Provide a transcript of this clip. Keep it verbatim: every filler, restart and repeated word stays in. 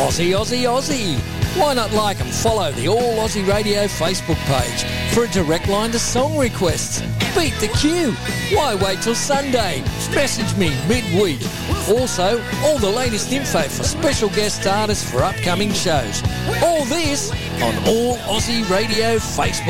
Aussie, Aussie, Aussie. Why not like and follow the All Aussie Radio Facebook page for a direct line to song requests? Beat the queue. Why wait till Sunday? Message me midweek. Also, all the latest info for special guest artists for upcoming shows. All this on All Aussie Radio Facebook.